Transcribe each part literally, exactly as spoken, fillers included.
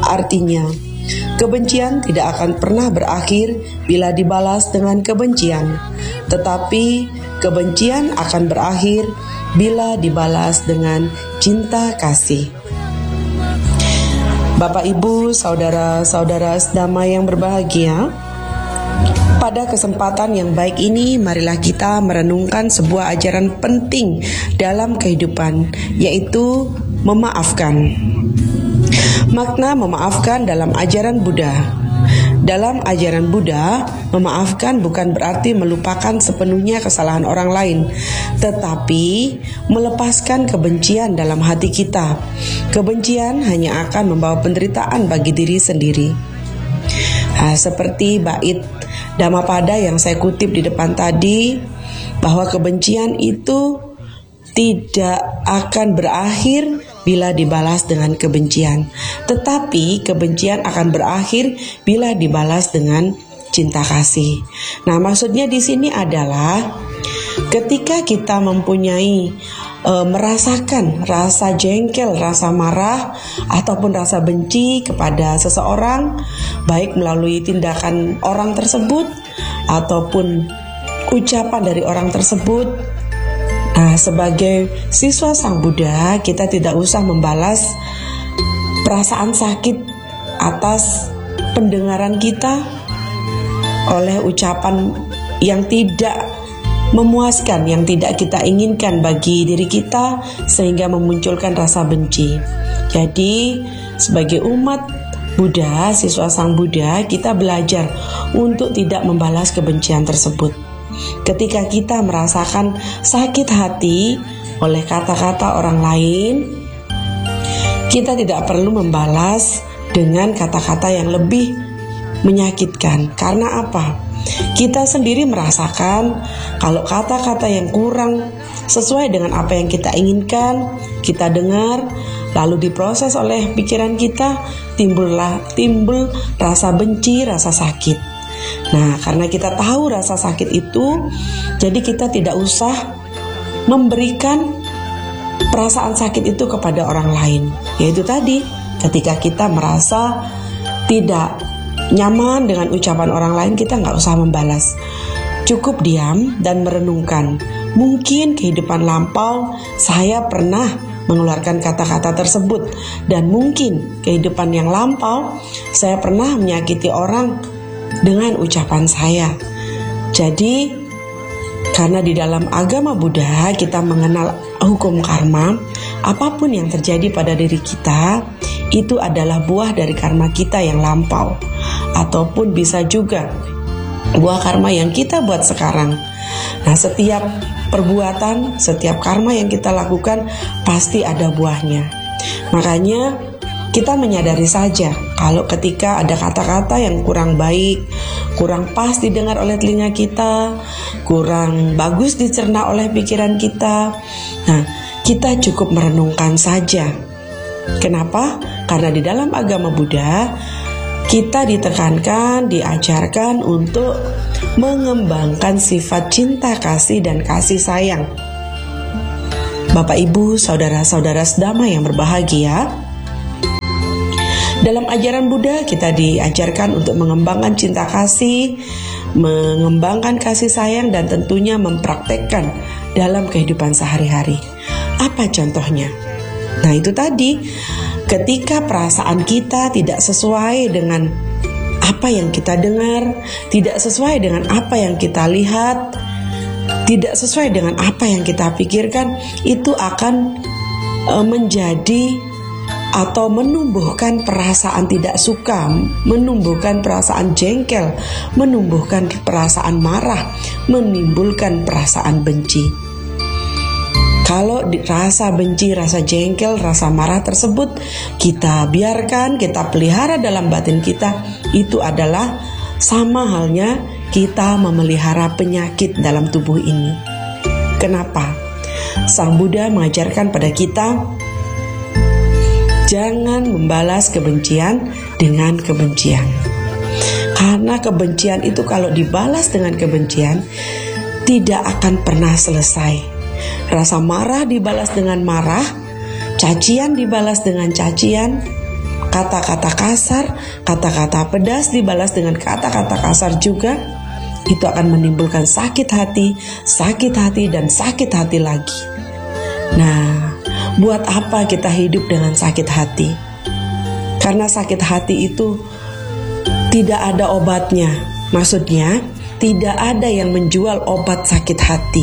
Artinya, kebencian tidak akan pernah berakhir bila dibalas dengan kebencian, tetapi kebencian akan berakhir bila dibalas dengan cinta kasih. Bapak, Ibu, saudara-saudara sedamai yang berbahagia, pada kesempatan yang baik ini, marilah kita merenungkan sebuah ajaran penting dalam kehidupan, yaitu memaafkan. Makna memaafkan dalam ajaran Buddha. Dalam ajaran Buddha, memaafkan bukan berarti melupakan sepenuhnya kesalahan orang lain, tetapi melepaskan kebencian dalam hati kita. Kebencian hanya akan membawa penderitaan bagi diri sendiri. Nah, seperti bait Dhammapada yang saya kutip di depan tadi, bahwa kebencian itu tidak akan berakhir bila dibalas dengan kebencian, tetapi kebencian akan berakhir bila dibalas dengan cinta kasih. Nah, maksudnya di sini adalah ketika kita mempunyai e, merasakan rasa jengkel, rasa marah, ataupun rasa benci kepada seseorang, baik melalui tindakan orang tersebut ataupun ucapan dari orang tersebut, nah, sebagai siswa Sang Buddha, kita tidak usah membalas perasaan sakit atas pendengaran kita oleh ucapan yang tidak memuaskan, yang tidak kita inginkan bagi diri kita, sehingga memunculkan rasa benci. Jadi, sebagai umat Buddha, siswa Sang Buddha, kita belajar untuk tidak membalas kebencian tersebut. Ketika kita merasakan sakit hati oleh kata-kata orang lain, kita tidak perlu membalas dengan kata-kata yang lebih menyakitkan. Karena apa? Kita sendiri merasakan kalau kata-kata yang kurang sesuai dengan apa yang kita inginkan, kita dengar, lalu diproses oleh pikiran kita, timbullah timbul rasa benci, rasa sakit. Nah, karena kita tahu rasa sakit itu, jadi kita tidak usah memberikan perasaan sakit itu kepada orang lain. Yaitu tadi, ketika kita merasa tidak nyaman dengan ucapan orang lain, kita nggak usah membalas. Cukup diam dan merenungkan. Mungkin kehidupan lampau saya pernah mengeluarkan kata-kata tersebut, dan mungkin kehidupan yang lampau saya pernah menyakiti orang dengan ucapan saya. Jadi, karena di dalam agama Buddha kita mengenal hukum karma, apapun yang terjadi pada diri kita itu adalah buah dari karma kita yang lampau, ataupun bisa juga buah karma yang kita buat sekarang. Nah, setiap perbuatan, setiap karma yang kita lakukan pasti ada buahnya. Makanya kita menyadari saja kalau ketika ada kata-kata yang kurang baik, kurang pas didengar oleh telinga kita, kurang bagus dicerna oleh pikiran kita, nah, kita cukup merenungkan saja. Kenapa? Karena di dalam agama Buddha kita ditekankan, diajarkan untuk mengembangkan sifat cinta kasih dan kasih sayang. Bapak, Ibu, saudara-saudara sedamai yang berbahagia, dalam ajaran Buddha kita diajarkan untuk mengembangkan cinta kasih, mengembangkan kasih sayang, dan tentunya mempraktekkan dalam kehidupan sehari-hari. Apa contohnya? Nah, itu tadi, ketika perasaan kita tidak sesuai dengan apa yang kita dengar, tidak sesuai dengan apa yang kita lihat, tidak sesuai dengan apa yang kita pikirkan, itu akan e, menjadi atau menumbuhkan perasaan tidak suka, menumbuhkan perasaan jengkel, menumbuhkan perasaan marah, menimbulkan perasaan benci. Kalau rasa benci, rasa jengkel, rasa marah tersebut kita biarkan, kita pelihara dalam batin kita, itu adalah sama halnya kita memelihara penyakit dalam tubuh ini. Kenapa? Sang Buddha mengajarkan pada kita, jangan membalas kebencian dengan kebencian. Karena kebencian itu kalau dibalas dengan kebencian, tidak akan pernah selesai. Rasa marah dibalas dengan marah, cacian dibalas dengan cacian, kata-kata kasar, kata-kata pedas dibalas dengan kata-kata kasar juga, itu akan menimbulkan sakit hati, sakit hati, dan sakit hati lagi. Nah, buat apa kita hidup dengan sakit hati? Karena sakit hati itu tidak ada obatnya. Maksudnya, tidak ada yang menjual obat sakit hati.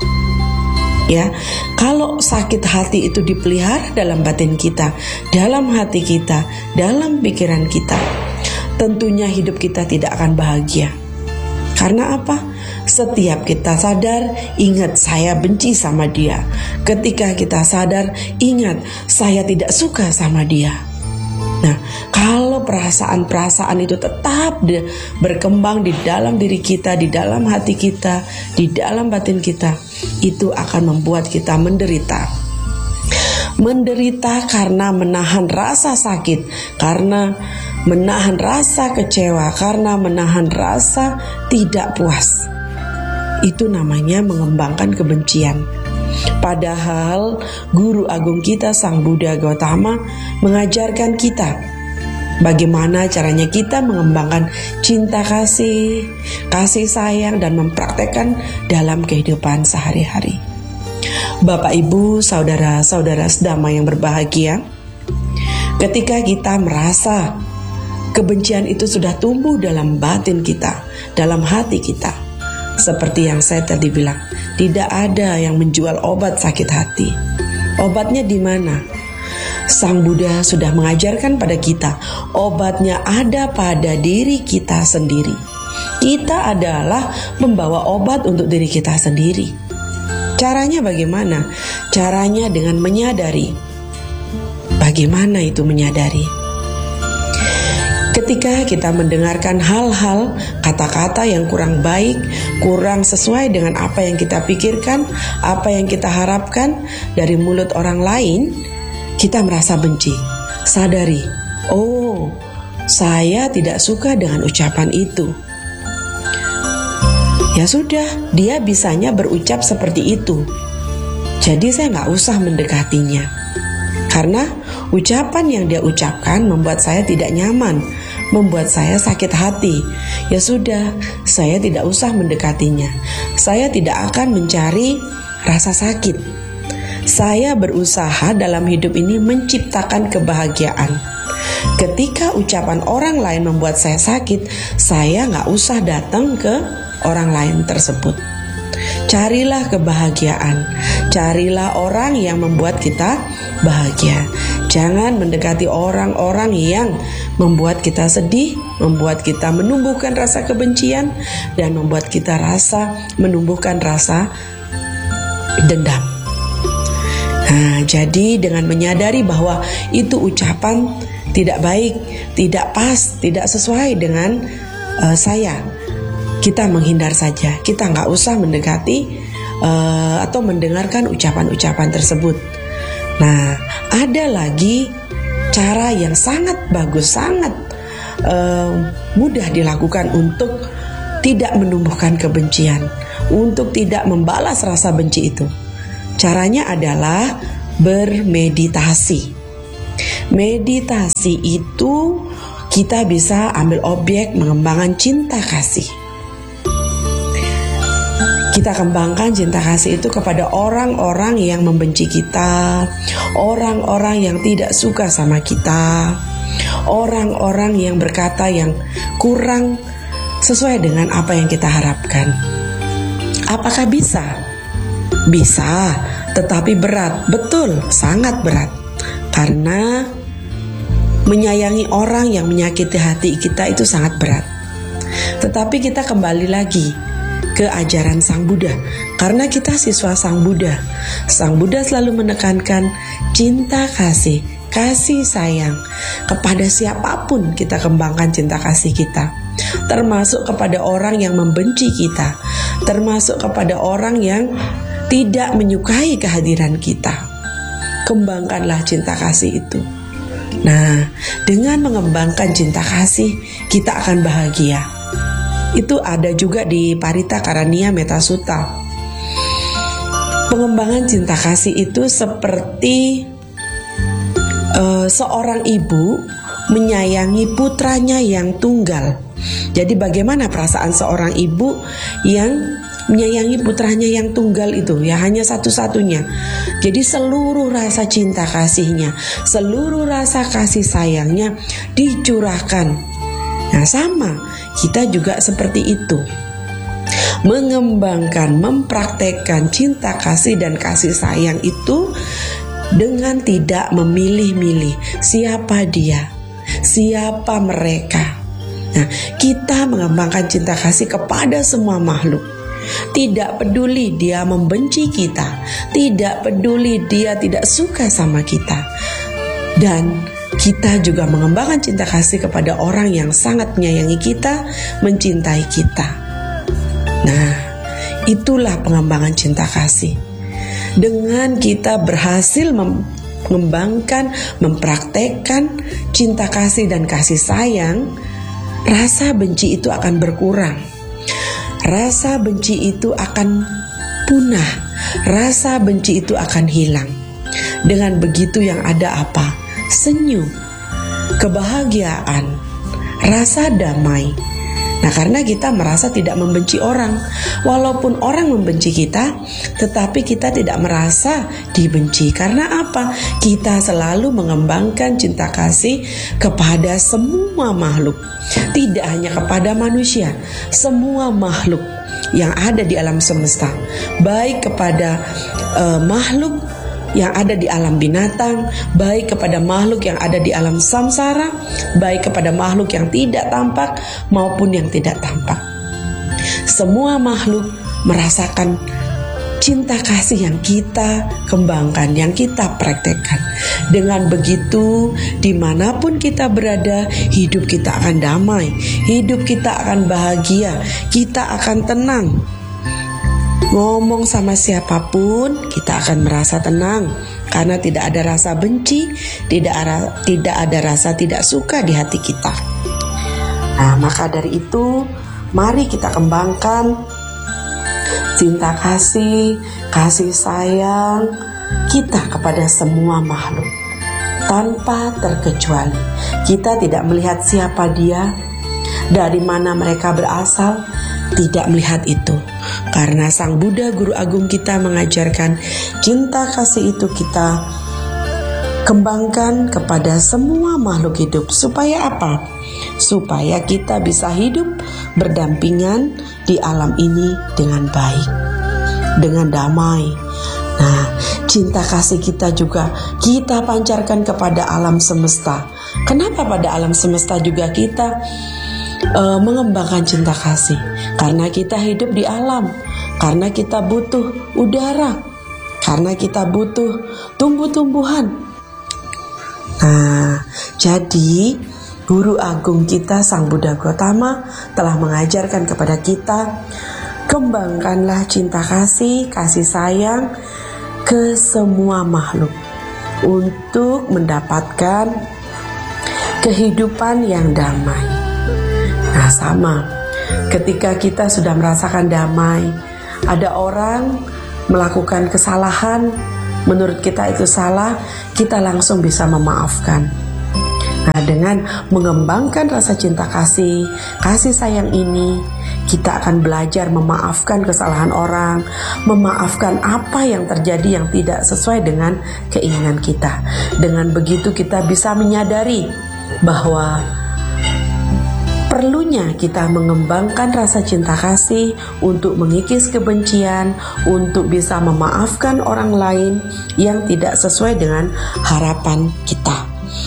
Ya, kalau sakit hati itu dipelihara dalam batin kita, dalam hati kita, dalam pikiran kita, tentunya hidup kita tidak akan bahagia. Karena apa? Setiap kita sadar, ingat saya benci sama dia. Ketika kita sadar, ingat saya tidak suka sama dia. Nah, kalau perasaan-perasaan itu tetap berkembang di dalam diri kita, di dalam hati kita, di dalam batin kita, itu akan membuat kita menderita. Menderita karena menahan rasa sakit, karena menahan rasa kecewa, karena menahan rasa tidak puas. Itu namanya mengembangkan kebencian. Padahal Guru Agung kita Sang Buddha Gautama mengajarkan kita bagaimana caranya kita mengembangkan cinta kasih, kasih sayang, dan mempraktekkan dalam kehidupan sehari-hari. Bapak, Ibu, saudara-saudara sedama yang berbahagia, ketika kita merasa kebencian itu sudah tumbuh dalam batin kita, dalam hati kita, seperti yang saya tadi bilang, tidak ada yang menjual obat sakit hati. Obatnya di mana? Sang Buddha sudah mengajarkan pada kita, obatnya ada pada diri kita sendiri. Kita adalah membawa obat untuk diri kita sendiri. Caranya bagaimana? Caranya dengan menyadari. Bagaimana itu menyadari? Ketika kita mendengarkan hal-hal, kata-kata yang kurang baik, kurang sesuai dengan apa yang kita pikirkan, apa yang kita harapkan dari mulut orang lain, kita merasa benci. Sadari, oh, saya tidak suka dengan ucapan itu. Ya sudah, dia bisanya berucap seperti itu. Jadi saya nggak usah mendekatinya. Karena ucapan yang dia ucapkan membuat saya tidak nyaman, membuat saya sakit hati. Ya sudah, saya tidak usah mendekatinya. Saya tidak akan mencari rasa sakit. Saya berusaha dalam hidup ini menciptakan kebahagiaan. Ketika ucapan orang lain membuat saya sakit, saya nggak usah datang ke orang lain tersebut. Carilah kebahagiaan. Carilah orang yang membuat kita bahagia. Jangan mendekati orang-orang yang membuat kita sedih, membuat kita menumbuhkan rasa kebencian, dan membuat kita rasa menumbuhkan rasa dendam. Nah, jadi dengan menyadari bahwa itu ucapan tidak baik, tidak pas, tidak sesuai dengan uh, saya, kita menghindar saja. Kita nggak usah mendekati uh, atau mendengarkan ucapan-ucapan tersebut. Nah, ada lagi cara yang sangat bagus, sangat uh, mudah dilakukan untuk tidak menumbuhkan kebencian, untuk tidak membalas rasa benci itu. Caranya adalah bermeditasi. Meditasi itu kita bisa ambil objek mengembangkan cinta kasih. Kita kembangkan cinta kasih itu kepada orang-orang yang membenci kita, orang-orang yang tidak suka sama kita, orang-orang yang berkata yang kurang sesuai dengan apa yang kita harapkan. Apakah bisa? Bisa, tetapi berat. Betul, sangat berat. Karena menyayangi orang yang menyakiti hati kita itu sangat berat. Tetapi kita kembali lagi ke ajaran Sang Buddha, karena kita siswa Sang Buddha. Sang Buddha selalu menekankan cinta kasih, kasih sayang. Kepada siapapun kita kembangkan cinta kasih kita, termasuk kepada orang yang membenci kita, termasuk kepada orang yang tidak menyukai kehadiran kita. Kembangkanlah cinta kasih itu. Nah, dengan mengembangkan cinta kasih, kita akan bahagia. Itu ada juga di Parita Karania Metta Sutta. Pengembangan cinta kasih itu seperti uh, seorang ibu menyayangi putranya yang tunggal. Jadi bagaimana perasaan seorang ibu yang menyayangi putranya yang tunggal itu, ya hanya satu-satunya. Jadi seluruh rasa cinta kasihnya, seluruh rasa kasih sayangnya dicurahkan. Nah sama, kita juga seperti itu. Mengembangkan, mempraktekkan cinta kasih dan kasih sayang itu dengan tidak memilih-milih siapa dia, siapa mereka. Nah, kita mengembangkan cinta kasih kepada semua makhluk. Tidak peduli dia membenci kita, tidak peduli dia tidak suka sama kita. Dan kita juga mengembangkan cinta kasih kepada orang yang sangat menyayangi kita, mencintai kita. Nah, itulah pengembangan cinta kasih. Dengan kita berhasil mengembangkan, mempraktekkan cinta kasih dan kasih sayang, rasa benci itu akan berkurang. Rasa benci itu akan punah. Rasa benci itu akan hilang. Dengan begitu yang ada apa? Senyum, kebahagiaan, rasa damai. Nah, karena kita merasa tidak membenci orang, walaupun orang membenci kita, tetapi kita tidak merasa dibenci. Karena apa? Kita selalu mengembangkan cinta kasih kepada semua makhluk, tidak hanya kepada manusia, semua makhluk yang ada di alam semesta, baik kepada uh, makhluk yang ada di alam binatang, baik kepada makhluk yang ada di alam samsara, baik kepada makhluk yang tidak tampak maupun yang tidak tampak. Semua makhluk merasakan cinta kasih yang kita kembangkan, yang kita praktekkan. Dengan begitu, dimanapun kita berada, hidup kita akan damai, hidup kita akan bahagia, kita akan tenang. Ngomong sama siapapun kita akan merasa tenang karena tidak ada rasa benci, tidak ada, tidak ada rasa tidak suka di hati kita. Nah, maka dari itu mari kita kembangkan cinta kasih, kasih sayang kita kepada semua makhluk tanpa terkecuali. Kita tidak melihat siapa dia, dari mana mereka berasal, tidak melihat itu. Karena Sang Buddha Guru Agung kita mengajarkan cinta kasih itu kita kembangkan kepada semua makhluk hidup. Supaya apa? Supaya kita bisa hidup berdampingan di alam ini dengan baik, dengan damai. Nah, cinta kasih kita juga kita pancarkan kepada alam semesta. Kenapa pada alam semesta juga kita uh, mengembangkan cinta kasih? Karena kita hidup di alam, karena kita butuh udara, karena kita butuh tumbuh-tumbuhan. Nah, jadi Guru Agung kita Sang Buddha Gautama telah mengajarkan kepada kita, kembangkanlah cinta kasih, kasih sayang ke semua makhluk untuk mendapatkan kehidupan yang damai. Nah, sama. Ketika kita sudah merasakan damai, ada orang melakukan kesalahan, menurut kita itu salah, kita langsung bisa memaafkan. Nah, dengan mengembangkan rasa cinta kasih, kasih sayang ini, kita akan belajar memaafkan kesalahan orang, memaafkan apa yang terjadi yang tidak sesuai dengan keinginan kita. Dengan begitu kita bisa menyadari bahwa perlunya kita mengembangkan rasa cinta kasih untuk mengikis kebencian, untuk bisa memaafkan orang lain yang tidak sesuai dengan harapan kita.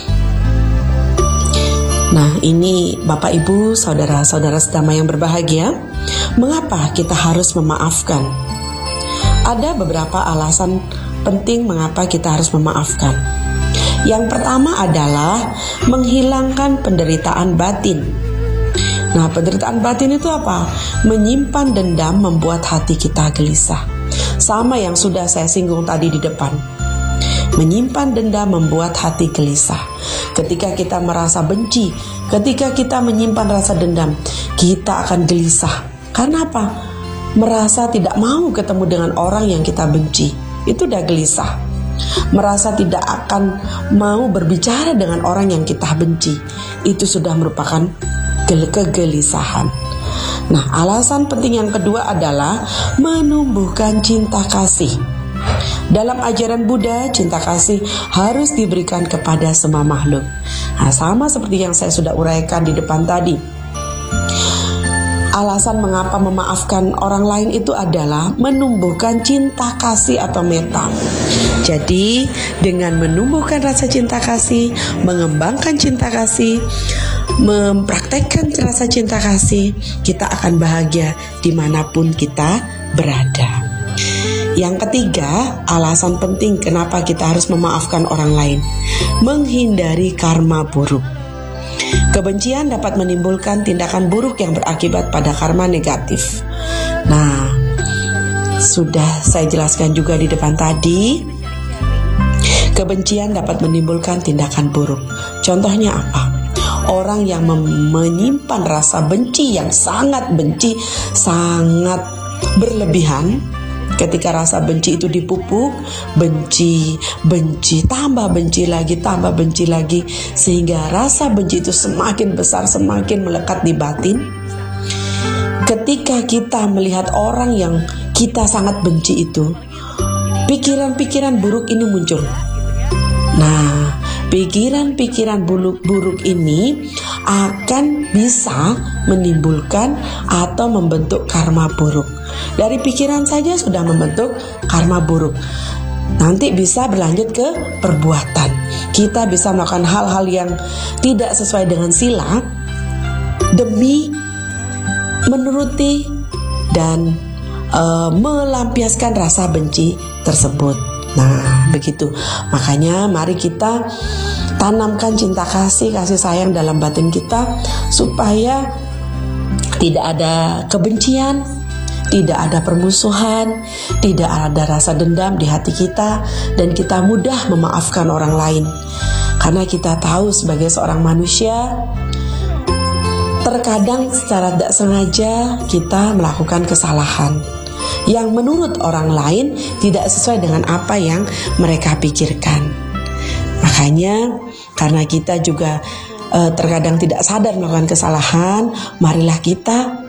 Nah, ini Bapak Ibu, saudara-saudara sedama yang berbahagia, mengapa kita harus memaafkan? Ada beberapa alasan penting mengapa kita harus memaafkan. Yang pertama adalah menghilangkan penderitaan batin. Nah, penderitaan batin itu apa? Menyimpan dendam membuat hati kita gelisah. Sama yang sudah saya singgung tadi di depan. Menyimpan dendam membuat hati gelisah. Ketika kita merasa benci, ketika kita menyimpan rasa dendam, kita akan gelisah. Karena apa? Merasa tidak mau ketemu dengan orang yang kita benci. Itu udah gelisah. merasa tidak akan mau berbicara dengan orang yang kita benci, itu sudah merupakan kegelisahan. Nah, alasan penting yang kedua adalah menumbuhkan cinta kasih. Dalam ajaran Buddha, cinta kasih harus diberikan kepada semua makhluk. Nah, sama seperti yang saya sudah uraikan di depan tadi. Alasan mengapa memaafkan orang lain itu adalah menumbuhkan cinta kasih atau metta. Jadi, dengan menumbuhkan rasa cinta kasih, mengembangkan cinta kasih, mempraktekkan rasa cinta kasih, kita akan bahagia dimanapun kita berada. Yang ketiga, alasan penting kenapa kita harus memaafkan orang lain, menghindari karma buruk. Kebencian dapat menimbulkan tindakan buruk yang berakibat pada karma negatif. Nah, sudah saya jelaskan juga di depan tadi, kebencian dapat menimbulkan tindakan buruk. Contohnya apa? Orang yang mem- menyimpan rasa benci yang sangat benci, sangat berlebihan. Ketika rasa benci itu dipupuk, benci, benci, tambah benci lagi, tambah benci lagi, sehingga rasa benci itu semakin besar, semakin melekat di batin. Ketika kita melihat orang yang kita sangat benci itu, pikiran-pikiran buruk ini muncul. Nah, pikiran-pikiran buruk, buruk ini akan bisa menimbulkan atau membentuk karma buruk. Dari pikiran saja sudah membentuk karma buruk. Nanti bisa berlanjut ke perbuatan. Kita bisa melakukan hal-hal yang tidak sesuai dengan sila demi menuruti dan e, melampiaskan rasa benci tersebut. Nah, begitu. Makanya mari kita tanamkan cinta kasih, kasih sayang dalam batin kita supaya tidak ada kebencian, tidak ada permusuhan, tidak ada rasa dendam di hati kita, dan kita mudah memaafkan orang lain. Karena kita tahu sebagai seorang manusia, terkadang secara tidak sengaja kita melakukan kesalahan yang menurut orang lain tidak sesuai dengan apa yang mereka pikirkan. Makanya karena kita juga eh, terkadang tidak sadar melakukan kesalahan, marilah kita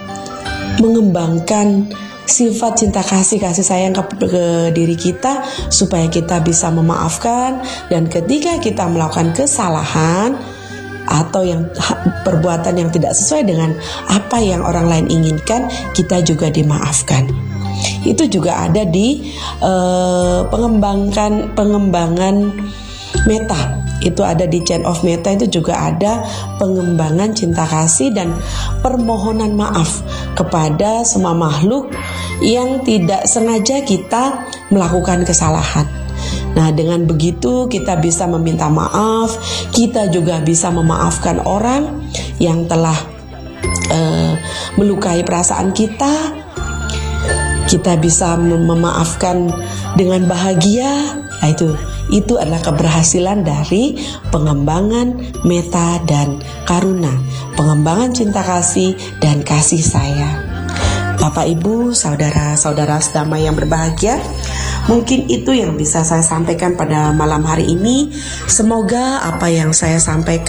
mengembangkan sifat cinta kasih, kasih sayang ke, ke diri kita supaya kita bisa memaafkan, dan ketika kita melakukan kesalahan atau yang perbuatan yang tidak sesuai dengan apa yang orang lain inginkan, kita juga dimaafkan. Itu juga ada di uh, pengembangan pengembangan metta. Itu ada di Chain of Metta, itu juga ada pengembangan cinta kasih dan permohonan maaf kepada semua makhluk yang tidak sengaja kita melakukan kesalahan. Nah, dengan begitu kita bisa meminta maaf, kita juga bisa memaafkan orang yang telah uh, melukai perasaan kita. Kita bisa memaafkan dengan bahagia. Nah, itu itu adalah keberhasilan dari pengembangan metta dan karuna, pengembangan cinta kasih dan kasih sayang. Bapak, Ibu, saudara-saudara sedamai yang berbahagia, mungkin itu yang bisa saya sampaikan pada malam hari ini. Semoga apa yang saya sampaikan